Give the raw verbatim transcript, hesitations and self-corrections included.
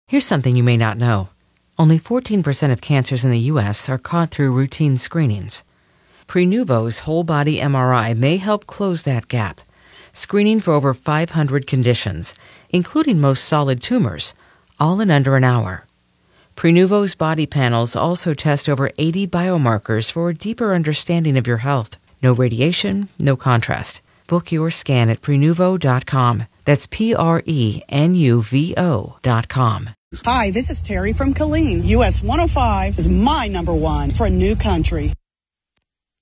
Here's something you may not know. Only fourteen percent of cancers in the U S are caught through routine screenings. Prenuvo's whole-body M R I may help close that gap, screening for over five hundred conditions, including most solid tumors, all in under an hour. Prenuvo's body panels also test over eighty biomarkers for a deeper understanding of your health. No radiation, no contrast. Book your scan at Prenuvo dot com. That's P R E N U V O dot com. Hi, this is Terry from Killeen. U S one oh five is my number one for a new country.